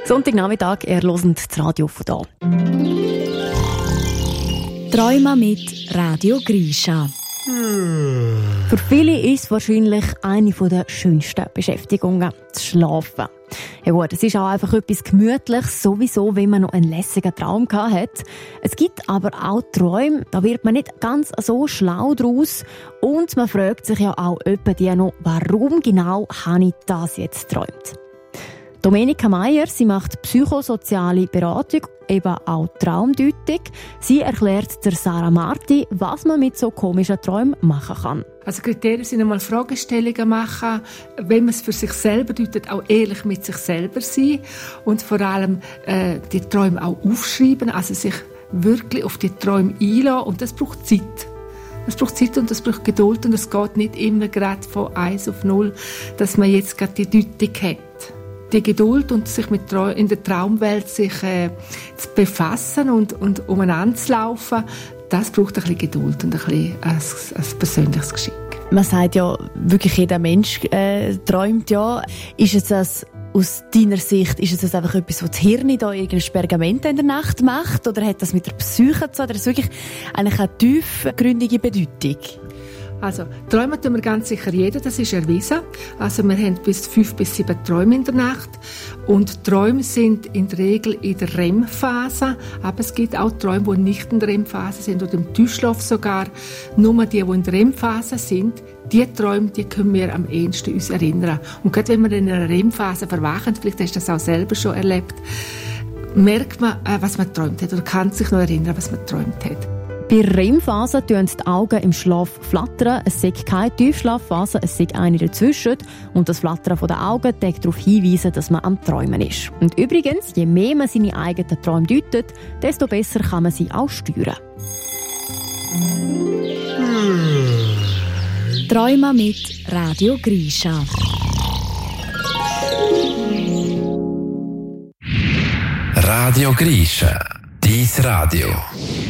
Sonntagnachmittag, ihr hört das Radio von da. Träumen mit Radio Grisha. Für viele ist es wahrscheinlich eine der schönsten Beschäftigungen, das Schlafen. Ja gut, es ist auch einfach etwas Gemütliches, sowieso, wenn man noch einen lässigen Traum hat. Es gibt aber auch Träume, da wird man nicht ganz so schlau draus. Und man fragt sich ja auch öppe noch, warum genau habe ich das jetzt geträumt? Domenica Meier, sie macht psychosoziale Beratung, eben auch Traumdeutung. Sie erklärt der Sarah Marti, was man mit so komischen Träumen machen kann. Also Kriterien sind einmal Fragestellungen machen, wenn man es für sich selber deutet, auch ehrlich mit sich selber sein und vor allem die Träume auch aufschreiben, also sich wirklich auf die Träume einlassen, und das braucht Zeit. Es braucht Zeit und es braucht Geduld, und es geht nicht immer gerade von 1 auf 0, dass man jetzt gerade die Deutung hat. Die Geduld und sich in der Traumwelt sich zu befassen und umeinander zu laufen, das braucht ein bisschen Geduld und ein persönliches Geschick. Man sagt ja, wirklich jeder Mensch träumt ja. Ist es das aus deiner Sicht, ist es einfach etwas, was das Hirn da irgendein Pergament in der Nacht macht, oder hat das mit der Psyche zu tun, oder ist es wirklich eigentlich eine tiefgründige Bedeutung? Also, träumen tun wir ganz sicher jeder, das ist erwiesen. Also, wir haben bis 5 bis 7 Träume in der Nacht. Und Träume sind in der Regel in der REM-Phase. Aber es gibt auch Träume, die nicht in der REM-Phase sind, oder im Tiefschlaf sogar. Nur die in der REM-Phase sind, die Träume, die können wir am ehesten uns erinnern. Und gerade wenn wir in einer REM-Phase verwachen, vielleicht hast du das auch selber schon erlebt, merkt man, was man geträumt hat, oder kann sich noch erinnern, was man geträumt hat. Bei der REM-Phase tun die Augen im Schlaf flattern. Es sei keine Tiefschlafphase, es sei eine dazwischen. Und das Flattern der Augen deckt darauf hinweisen, dass man am Träumen ist. Und übrigens, je mehr man seine eigenen Träume deutet, desto besser kann man sie auch steuern. Träumen mit Radio Grisha. Radio Grisha, dein Radio.